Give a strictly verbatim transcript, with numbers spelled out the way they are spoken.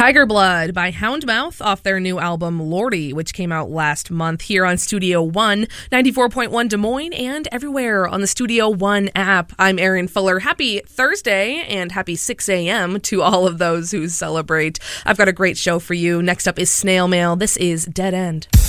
Tiger Blood by Houndmouth off their new album Lordy, which came out last month here on Studio One, ninety-four point one Des Moines, and everywhere on the Studio One app. I'm Erin Fuller. Happy Thursday and happy six a.m. to all of those who celebrate. I've got a great show for you. Next up is Snail Mail. This is Dead End.